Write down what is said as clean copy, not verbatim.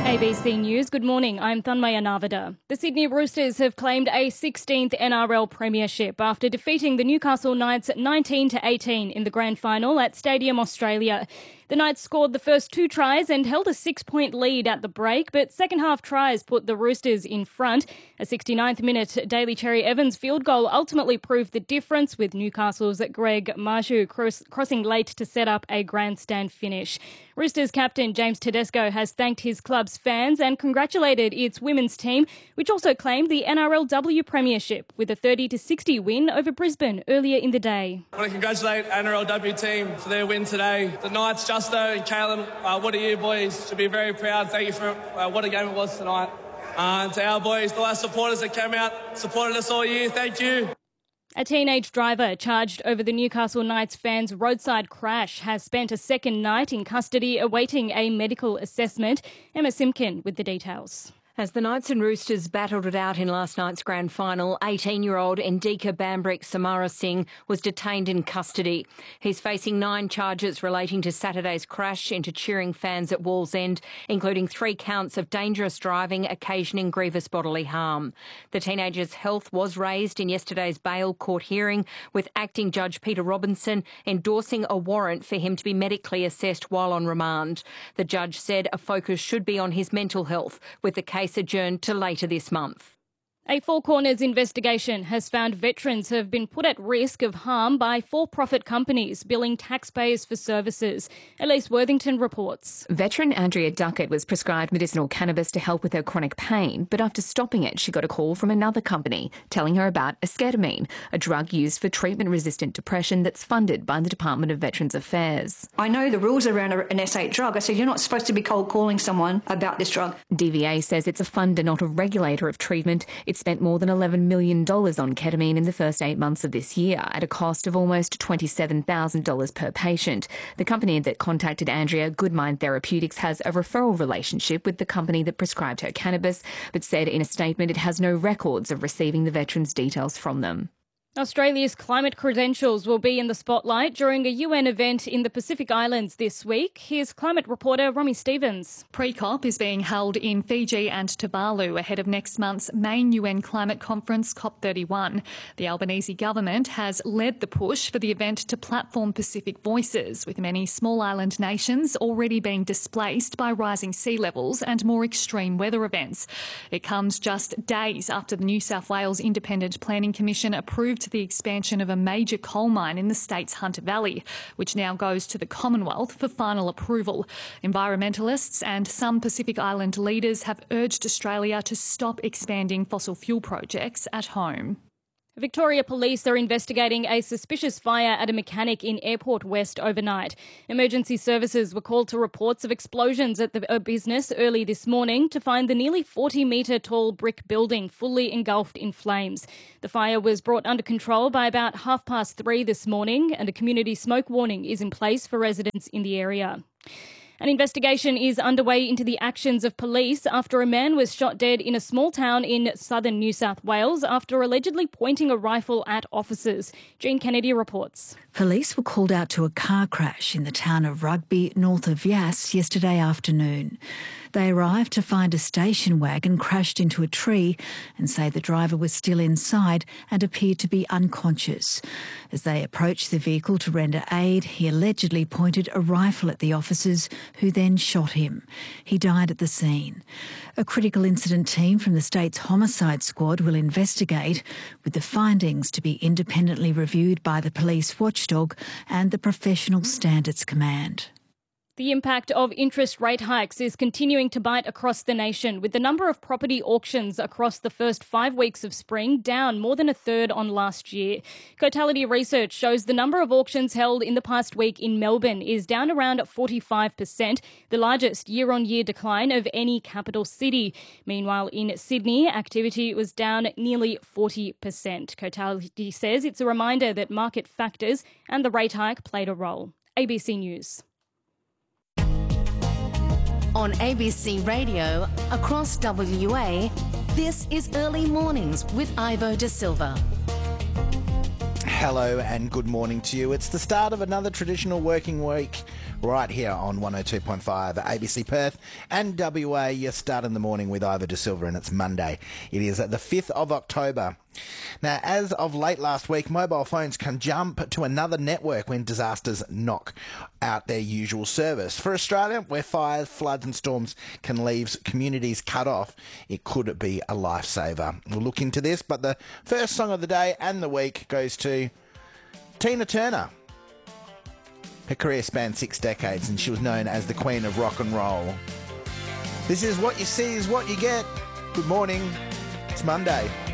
ABC News, good morning, I'm Thanmaya Narvada. The Sydney Roosters have claimed a 16th NRL premiership after defeating the Newcastle Knights 19-18 in the grand final at Stadium Australia. The Knights scored the first 2 tries and held a 6-point lead at the break, but second half tries put the Roosters in front. A 69th minute Daly Cherry Evans field goal ultimately proved the difference, with Newcastle's Greg Marzhew crossing late to set up a grandstand finish. Roosters captain James Tedesco has thanked his club's fans and congratulated its women's team, which also claimed the NRLW premiership with a 30-60 win over Brisbane earlier in the day. I want to congratulate NRLW team for their win today. The Knights, Justo and Kalen, what a year, boys. Should be very proud. Thank you for what a game it was tonight. And to our boys, the last supporters that came out, supported us all year, thank you. A teenage driver charged over the Newcastle Knights fans' roadside crash has spent a second night in custody awaiting a medical assessment. Emma Simkin with the details. As the Knights and Roosters battled it out in last night's grand final, 18-year-old Indika Bambrick Samara Singh was detained in custody. He's facing 9 charges relating to Saturday's crash into cheering fans at Wallsend, including 3 counts of dangerous driving occasioning grievous bodily harm. The teenager's health was raised in yesterday's bail court hearing, with acting Judge Peter Robinson endorsing a warrant for him to be medically assessed while on remand. The judge said a focus should be on his mental health, with the case adjourned to later this month. A Four Corners investigation has found veterans have been put at risk of harm by for-profit companies billing taxpayers for services. Elise Worthington reports. Veteran Andrea Duckett was prescribed medicinal cannabis to help with her chronic pain, but after stopping it, she got a call from another company telling her about esketamine, a drug used for treatment-resistant depression that's funded by the Department of Veterans Affairs. I know the rules around an S8 drug. I said, you're not supposed to be cold calling someone about this drug. DVA says it's a funder, not a regulator of treatment. It spent more than $11 million on ketamine in the first 8 months of this year at a cost of almost $27,000 per patient. The company that contacted Andrea, Goodmind Therapeutics, has a referral relationship with the company that prescribed her cannabis, but said in a statement it has no records of receiving the veterans' details from them. Australia's climate credentials will be in the spotlight during a UN event in the Pacific Islands this week. Here's climate reporter Romy Stevens. Pre-COP is being held in Fiji and Tuvalu ahead of next month's main UN climate conference, COP31. The Albanese government has led the push for the event to platform Pacific voices, with many small island nations already being displaced by rising sea levels and more extreme weather events. It comes just days after the New South Wales Independent Planning Commission approved the expansion of a major coal mine in the state's Hunter Valley, which now goes to the Commonwealth for final approval. Environmentalists and some Pacific Island leaders have urged Australia to stop expanding fossil fuel projects at home. Victoria Police are investigating a suspicious fire at a mechanic in Airport West overnight. Emergency services were called to reports of explosions at the business early this morning to find the nearly 40-metre tall brick building fully engulfed in flames. The fire was brought under control by about 3:30 this morning, and a community smoke warning is in place for residents in the area. An investigation is underway into the actions of police after a man was shot dead in a small town in southern New South Wales after allegedly pointing a rifle at officers. Jean Kennedy reports. Police were called out to a car crash in the town of Rugby, north of Yass, yesterday afternoon. They arrived to find a station wagon crashed into a tree and say the driver was still inside and appeared to be unconscious. As they approached the vehicle to render aid, he allegedly pointed a rifle at the officers, who then shot him. He died at the scene. A critical incident team from the state's homicide squad will investigate, with the findings to be independently reviewed by the police watchdog and the Professional Standards Command. The impact of interest rate hikes is continuing to bite across the nation, with the number of property auctions across the first 5 weeks of spring down more than a third on last year. Cotality research shows the number of auctions held in the past week in Melbourne is down around 45%, the largest year-on-year decline of any capital city. Meanwhile, in Sydney, activity was down nearly 40%. Cotality says it's a reminder that market factors and the rate hike played a role. ABC News. On ABC Radio, across WA, this is Early Mornings with Ivo De Silva. Hello and good morning to you. It's the start of another traditional working week right here on 102.5 ABC Perth and WA. You start in the morning with Ivo De Silva, and it's Monday. It is the 5th of October. Now, as of late last week, mobile phones can jump to another network when disasters knock out their usual service. For Australia, where fires, floods and storms can leave communities cut off, it could be a lifesaver. We'll look into this, but the first song of the day and the week goes to Tina Turner. Her career spanned 6 decades and she was known as the Queen of Rock and Roll. This is What You See Is What You Get. Good morning. It's Monday.